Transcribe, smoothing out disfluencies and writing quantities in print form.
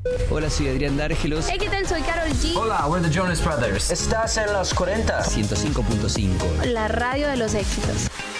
Hola, soy Adrián D'Argelos. Hey, ¿qué tal? Soy Karol G. Hola, we're the Jonas Brothers. Estás en los 40. 105.5. La radio de los éxitos.